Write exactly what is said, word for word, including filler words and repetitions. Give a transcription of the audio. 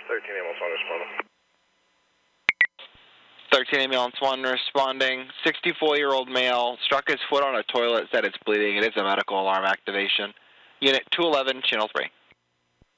thirteen ambulance one responding. thirteen ambulance one responding. sixty-four-year-old male struck his foot on a toilet, said it's bleeding. It is a medical alarm activation. Unit two eleven, channel three.